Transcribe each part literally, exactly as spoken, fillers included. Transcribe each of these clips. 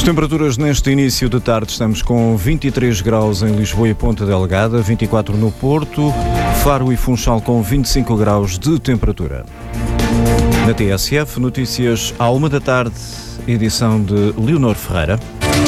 Temperaturas neste início de tarde, estamos com vinte e três graus em Lisboa e Ponta Delgada, vinte e quatro no Porto, Faro e Funchal com vinte e cinco graus de temperatura. Na T S F, notícias à uma da tarde, edição de Leonor Ferreira.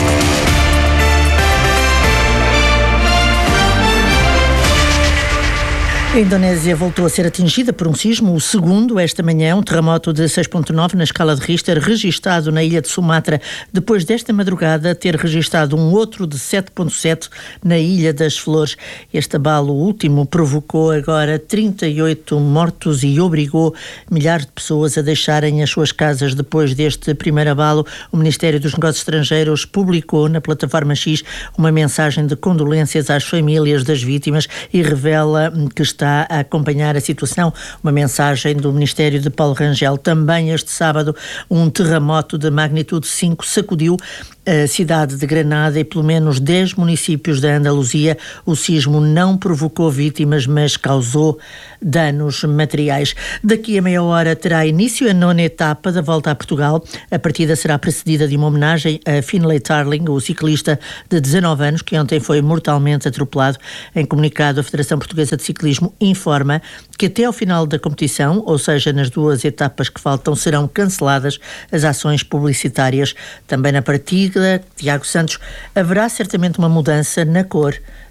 A Indonésia voltou a ser atingida por um sismo, o segundo esta manhã, um terremoto de seis ponto nove na escala de Richter, registado na ilha de Sumatra, depois desta madrugada ter registado um outro de sete ponto sete na Ilha das Flores. Este abalo último provocou agora trinta e oito mortos e obrigou milhares de pessoas a deixarem as suas casas. Depois deste primeiro abalo, o Ministério dos Negócios Estrangeiros publicou na plataforma X uma mensagem de condolências às famílias das vítimas e revela que está a acompanhar a situação. Uma mensagem do Ministério de Paulo Rangel. Também este sábado, um terremoto de magnitude cinco sacudiu a cidade de Granada e pelo menos dez municípios da Andaluzia. O sismo não provocou vítimas, mas causou danos materiais. Daqui a meia hora terá início a nona etapa da Volta a Portugal. A partida será precedida de uma homenagem a Finlay Tarling, o ciclista de dezanove anos, que ontem foi mortalmente atropelado. Em comunicado, a Federação Portuguesa de Ciclismo informa que até ao final da competição, ou seja, nas duas etapas que faltam, serão canceladas as ações publicitárias. Também na partida, Tiago Santos, haverá certamente uma mudança na cor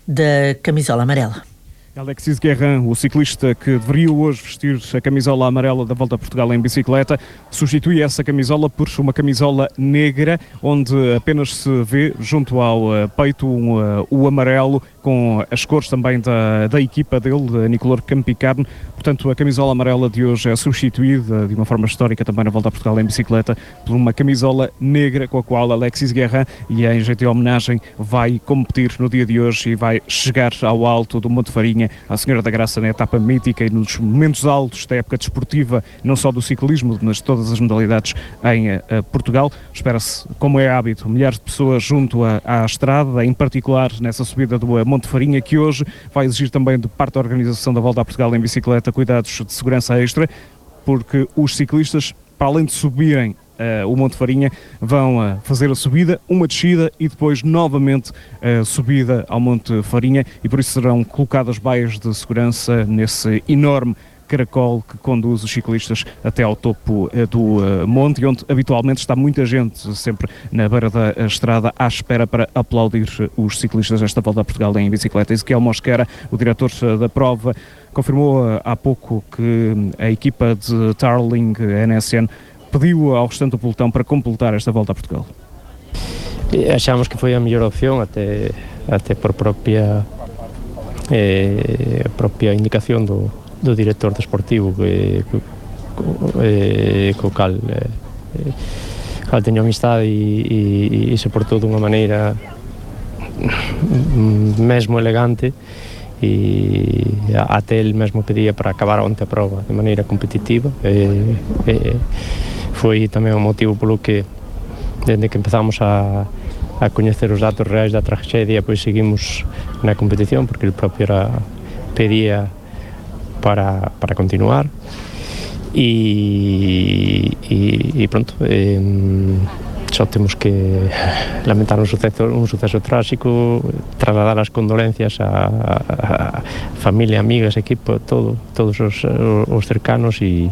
da camisola amarela. Alexis Guerrin, o ciclista que deveria hoje vestir a camisola amarela da Volta a Portugal em bicicleta, substitui essa camisola por uma camisola negra, onde apenas se vê junto ao peito um, uh, o amarelo, com as cores também da, da equipa dele, a Nicolor Campicarne. Portanto, a camisola amarela de hoje é substituída de uma forma histórica também na Volta a Portugal em bicicleta por uma camisola negra com a qual Alexis Guerrin, e em jeito de homenagem, vai competir no dia de hoje e vai chegar ao alto do Monte Farinha, à Senhora da Graça, na etapa mítica e nos momentos altos da época desportiva, não só do ciclismo, mas de todas as modalidades em uh, Portugal. Espera-se, como é hábito, milhares de pessoas junto à, à estrada, em particular nessa subida do uh, Monte Farinha, que hoje vai exigir também de parte da organização da Volta a Portugal em bicicleta cuidados de segurança extra, porque os ciclistas, para além de subirem Uh, o Monte Farinha, vão uh, fazer a subida, uma descida e depois novamente a uh, subida ao Monte Farinha, e por isso serão colocadas baias de segurança nesse enorme caracol que conduz os ciclistas até ao topo uh, do uh, monte, onde habitualmente está muita gente sempre na beira da estrada à espera para aplaudir os ciclistas desta Volta a Portugal em bicicleta. Ezequiel Mosquera, o diretor uh, da prova, confirmou uh, há pouco que a equipa de Tarling N S N pediu ao restante do pelotão para completar esta Volta a Portugal. Achamos que foi a melhor opción, até, até por propia eh, propia indicación do, do director desportivo que, que, eh, co cal eh, cal teño amistade e, e, e se portou dunha maneira mesmo elegante, e até ele mesmo pedía para acabar onte a prova de maneira competitiva. E, e foi tamén o motivo polo que desde que empezamos a, a coñecer os datos reais da tragedia, pois seguimos na competición, porque ele propio era, pedía para, para continuar. E, e, e pronto, eh, só temos que lamentar un suceso, un suceso tráxico, trasladar as condolencias a, a, a familia, amigas, equipo, todo, todos os, os cercanos, e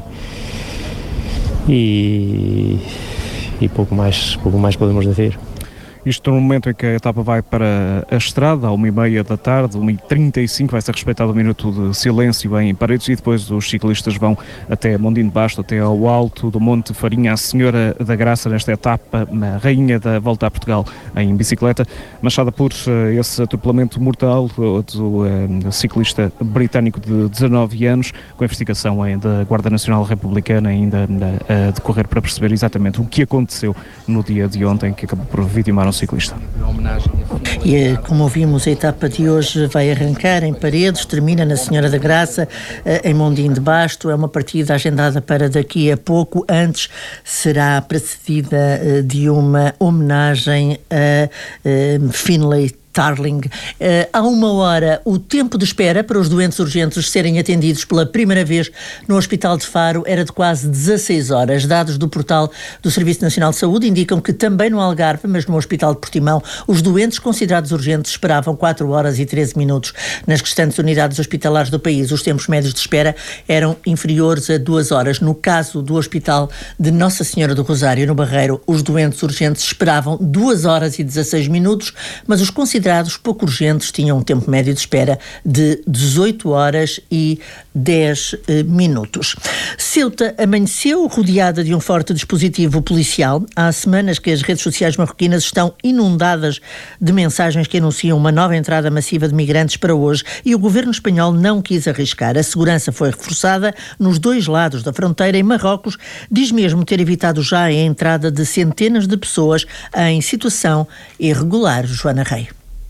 e, e pouco máis, pouco máis podemos dizer. Isto no momento em que a etapa vai para a estrada, à uma e meia da tarde, uma e trinta e cinco, vai ser respeitado um minuto de silêncio em Paredes, e depois os ciclistas vão até Mondim de Basto, até ao alto do Monte Farinha, a Senhora da Graça, nesta etapa, a rainha da Volta a Portugal em bicicleta, manchada por uh, esse atropelamento mortal do, do uh, ciclista britânico de dezanove anos, com a investigação ainda da Guarda Nacional Republicana ainda a decorrer para perceber exatamente o que aconteceu no dia de ontem, que acabou por vitimar um ciclista. E como ouvimos, a etapa de hoje vai arrancar em Paredes, termina na Senhora da Graça, em Mondim de Basto. É uma partida agendada para daqui a pouco. Antes será precedida de uma homenagem a Finlay Starling. Uh, há uma hora, o tempo de espera para os doentes urgentes serem atendidos pela primeira vez no Hospital de Faro era de quase dezasseis horas. Dados do portal do Serviço Nacional de Saúde indicam que também no Algarve, mas no Hospital de Portimão, os doentes considerados urgentes esperavam quatro horas e treze minutos. Nas restantes unidades hospitalares do país, os tempos médios de espera eram inferiores a duas horas. No caso do Hospital de Nossa Senhora do Rosário, no Barreiro, os doentes urgentes esperavam duas horas e dezasseis minutos, mas os considerados pouco urgentes tinham um tempo médio de espera de dezoito horas e dez eh, minutos. Ceuta amanheceu rodeada de um forte dispositivo policial. Há semanas que as redes sociais marroquinas estão inundadas de mensagens que anunciam uma nova entrada massiva de migrantes para hoje e o governo espanhol não quis arriscar. A segurança foi reforçada nos dois lados da fronteira e Marrocos diz mesmo ter evitado já a entrada de centenas de pessoas em situação irregular. Joana Rei.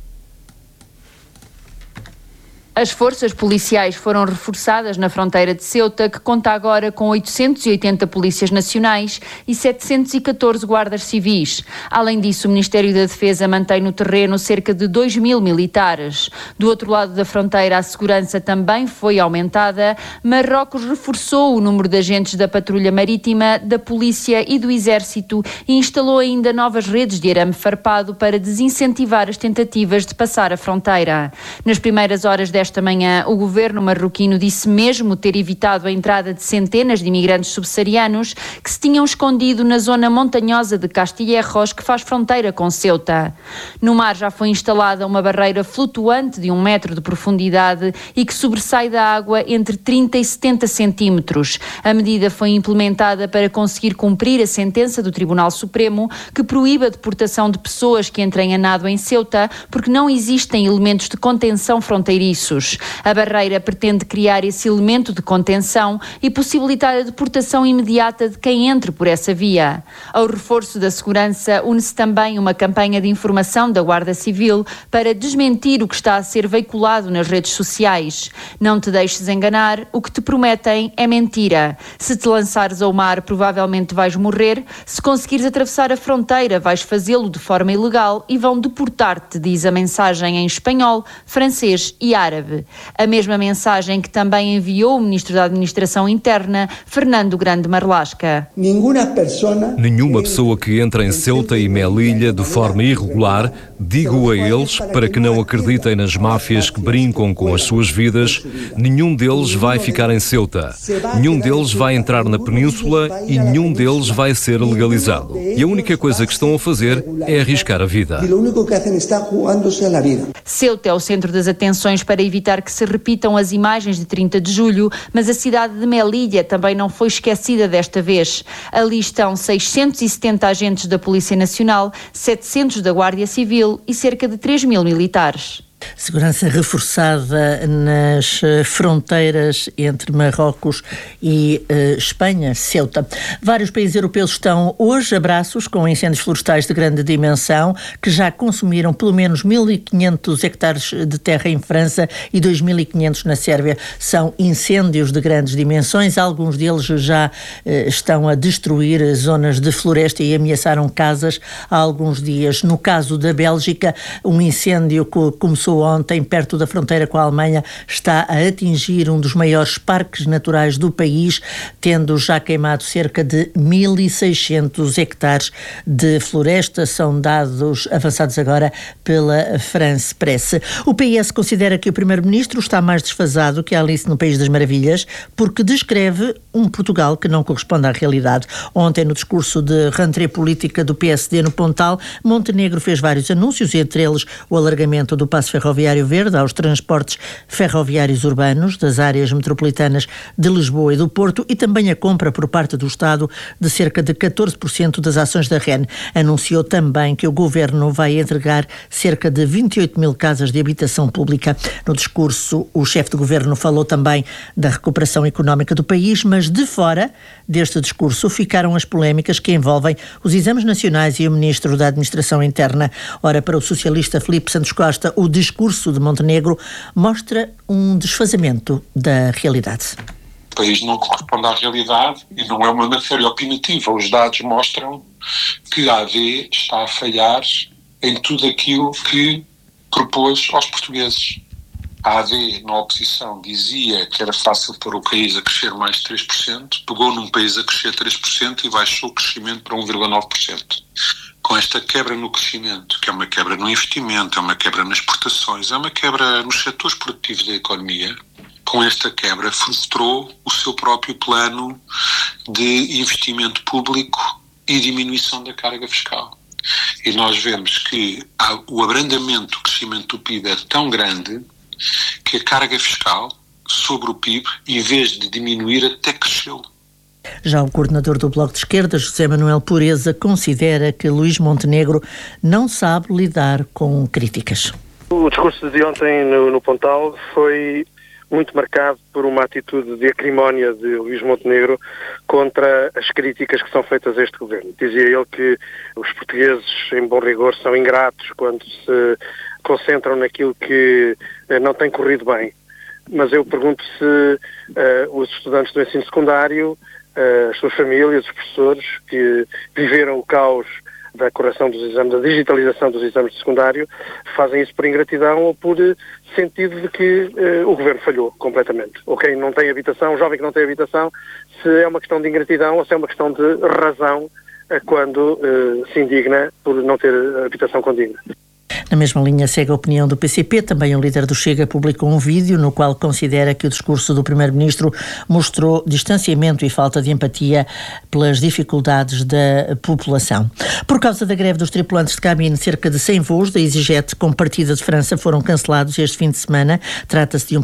As forças policiais foram reforçadas na fronteira de Ceuta, que conta agora com oitocentos e oitenta polícias nacionais e setecentos e catorze guardas civis. Além disso, o Ministério da Defesa mantém no terreno cerca de dois mil militares. Do outro lado da fronteira, a segurança também foi aumentada. Marrocos reforçou o número de agentes da patrulha marítima, da polícia e do exército e instalou ainda novas redes de arame farpado para desincentivar as tentativas de passar a fronteira. Nas primeiras horas desta Esta manhã, o governo marroquino disse mesmo ter evitado a entrada de centenas de imigrantes subsaarianos que se tinham escondido na zona montanhosa de Castilleros, que faz fronteira com Ceuta. No mar já foi instalada uma barreira flutuante de um metro de profundidade e que sobressai da água entre trinta e setenta centímetros. A medida foi implementada para conseguir cumprir a sentença do Tribunal Supremo que proíbe a deportação de pessoas que entrem a nado em Ceuta porque não existem elementos de contenção fronteiriços. A barreira pretende criar esse elemento de contenção e possibilitar a deportação imediata de quem entre por essa via. Ao reforço da segurança, une-se também uma campanha de informação da Guarda Civil para desmentir o que está a ser veiculado nas redes sociais. Não te deixes enganar, o que te prometem é mentira. Se te lançares ao mar, provavelmente vais morrer. Se conseguires atravessar a fronteira, vais fazê-lo de forma ilegal e vão deportar-te, diz a mensagem em espanhol, francês e árabe. A mesma mensagem que também enviou o Ministro da Administração Interna, Fernando Grande Marlasca. Nenhuma pessoa que entra em Ceuta e Melilla de forma irregular, digo a eles para que não acreditem nas máfias que brincam com as suas vidas, nenhum deles vai ficar em Ceuta, nenhum deles vai entrar na península e nenhum deles vai ser legalizado. E a única coisa que estão a fazer é arriscar a vida. Ceuta é o centro das atenções para evitar que se repitam as imagens de trinta de julho, mas a cidade de Melilla também não foi esquecida desta vez. Ali estão seiscentos e setenta agentes da Polícia Nacional, setecentos da Guarda Civil e cerca de três mil militares. Segurança reforçada nas fronteiras entre Marrocos e uh, Espanha, Ceuta. Vários países europeus estão hoje a braços com incêndios florestais de grande dimensão que já consumiram pelo menos mil e quinhentos hectares de terra em França e dois mil e quinhentos na Sérvia. São incêndios de grandes dimensões, alguns deles já uh, estão a destruir zonas de floresta e ameaçaram casas há alguns dias. No caso da Bélgica, um incêndio que começou ontem, perto da fronteira com a Alemanha, está a atingir um dos maiores parques naturais do país, tendo já queimado cerca de mil e seiscentos hectares de floresta. São dados avançados agora pela France Press. O P S considera que o primeiro-ministro está mais desfasado que a Alice no País das Maravilhas, porque descreve um Portugal que não corresponde à realidade. Ontem, no discurso de rentrée política do P S D no Pontal, Montenegro fez vários anúncios, entre eles o alargamento do passo ferroviário verde aos transportes ferroviários urbanos das áreas metropolitanas de Lisboa e do Porto e também a compra por parte do Estado de cerca de catorze por cento das ações da R E N. Anunciou também que o governo vai entregar cerca de vinte e oito mil casas de habitação pública. No discurso, o chefe de governo falou também da recuperação económica do país, mas de fora deste discurso ficaram as polémicas que envolvem os exames nacionais e o ministro da Administração Interna. Ora, para o socialista Filipe Santos Costa, o discurso de Montenegro mostra um desfazamento da realidade. O país não corresponde à realidade e não é uma matéria opinativa. Os dados mostram que a A D está a falhar em tudo aquilo que propôs aos portugueses. A A D, na oposição, dizia que era fácil pôr o país a crescer mais de três por cento, pegou num país a crescer três por cento e baixou o crescimento para um vírgula nove por cento. Com esta quebra no crescimento, que é uma quebra no investimento, é uma quebra nas exportações, é uma quebra nos setores produtivos da economia, com esta quebra frustrou o seu próprio plano de investimento público e diminuição da carga fiscal. E nós vemos que o abrandamento do crescimento do P I B é tão grande que a carga fiscal sobre o P I B, em vez de diminuir, até cresceu. Já o coordenador do Bloco de Esquerda, José Manuel Pureza, considera que Luís Montenegro não sabe lidar com críticas. O discurso de ontem no, no Pontal foi muito marcado por uma atitude de acrimónia de Luís Montenegro contra as críticas que são feitas a este governo. Dizia ele que os portugueses, em bom rigor, são ingratos quando se concentram naquilo que não tem corrido bem. Mas eu pergunto se uh, os estudantes do ensino secundário, uh, as suas famílias, os professores que viveram o caos da correção dos exames, da digitalização dos exames de secundário, fazem isso por ingratidão ou por sentido de que uh, o governo falhou completamente. Ou quem não tem habitação, um jovem que não tem habitação, se é uma questão de ingratidão ou se é uma questão de razão uh, quando uh, se indigna por não ter habitação condigna. Na mesma linha segue a opinião do P C P. Também o líder do Chega publicou um vídeo no qual considera que o discurso do primeiro-ministro mostrou distanciamento e falta de empatia pelas dificuldades da população. Por causa da greve dos tripulantes de cabine, cerca de cem voos da EasyJet com partida de França foram cancelados este fim de semana. Trata-se de um